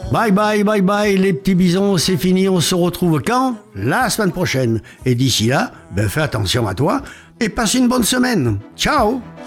Bye bye, bye bye, les petits bisons, c'est fini, on se retrouve quand? La semaine prochaine. Et d'ici là, fais attention à toi et passe une bonne semaine. Ciao!